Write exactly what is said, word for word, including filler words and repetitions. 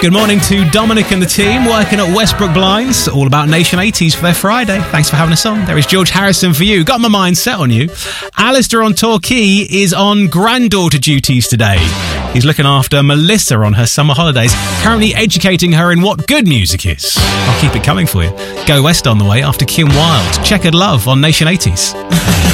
Good morning to Dominic and the team working at Westbrook Blinds, all about Nation eighties for their Friday. Thanks for having us on. There is George Harrison for you. Got my mind set on you. Alistair on Torquay is on granddaughter duties today. He's looking after Melissa on her summer holidays, currently educating her in what good music is. I'll keep it coming for you. Go West on the way after Kim Wilde. Checkered Love on Nation eighties.